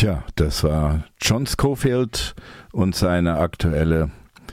Tja, das war John Scofield und seine aktuelle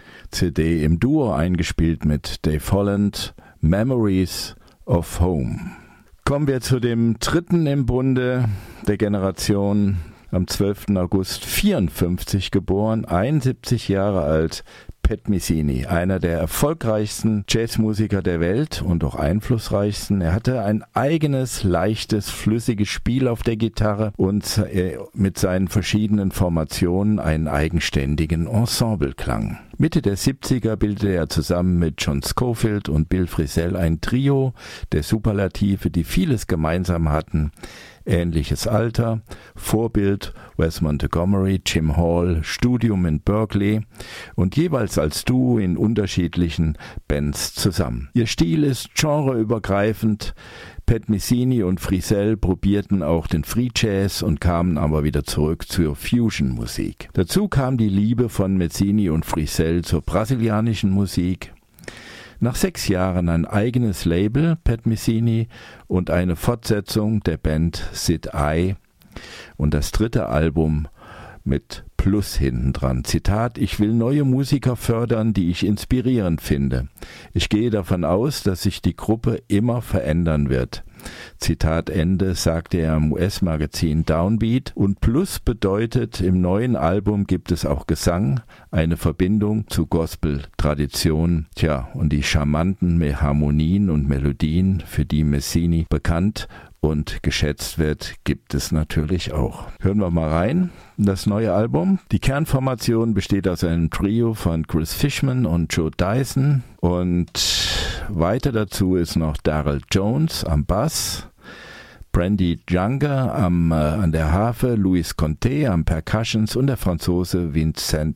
CD im Duo eingespielt mit Dave Holland, Memories of Home. Kommen wir zu dem dritten im Bunde der Generation, am 12. August 54 geboren, 71 Jahre alt, Pat Metheny, einer der erfolgreichsten Jazzmusiker der Welt und auch einflussreichsten. Er hatte ein eigenes, leichtes, flüssiges Spiel auf der Gitarre und mit seinen verschiedenen Formationen einen eigenständigen Ensembleklang. Mitte der 70er bildete er zusammen mit John Scofield und Bill Frisell ein Trio der Superlative, die vieles gemeinsam hatten. Ähnliches Alter, Vorbild Wes Montgomery, Jim Hall, Studium in Berkeley und jeweils als Duo in unterschiedlichen Bands zusammen. Ihr Stil ist genreübergreifend. Pat Metheny und Frisell probierten auch den Free Jazz und kamen aber wieder zurück zur Fusion-Musik. Dazu kam die Liebe von Metheny und Frisell zur brasilianischen Musik. Nach 6 Jahren ein eigenes Label, Pat Metheny, und eine Fortsetzung der Band Sid I und das 3. Album mit Plus hinten dran. Zitat: Ich will neue Musiker fördern, die ich inspirierend finde. Ich gehe davon aus, dass sich die Gruppe immer verändern wird. Zitat Ende, sagte er im US-Magazin Downbeat. Und Plus bedeutet, im neuen Album gibt es auch Gesang, eine Verbindung zu Gospel-Tradition. Tja, und die charmanten Harmonien und Melodien, für die Metheny bekannt und geschätzt wird, gibt es natürlich auch. Hören wir mal rein in das neue Album. Die Kernformation besteht aus einem Trio von Chris Fishman und Joe Dyson und weiter dazu ist noch Darryl Jones am Bass, Brandy Younger an der Harfe, Luis Conte am Percussions und der Franzose Vincent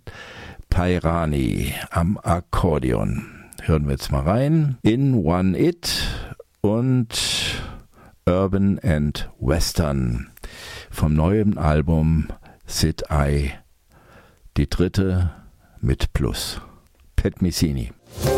Pairani am Akkordeon. Hören wir jetzt mal rein. In One It und Urban and Western vom neuen Album Sid I, die 3. mit Plus. Pat Metheny.